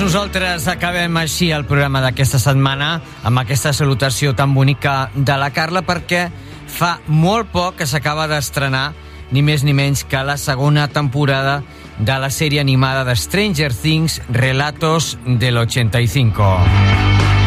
Nosaltres acabem així el programa d'aquesta setmana amb aquesta salutació tan bonica de la Carla, perquè fa molt poc que s'acaba d'estrenar ni més ni menys que la segona temporada de la sèrie animada de Stranger Things, Relatos del 85.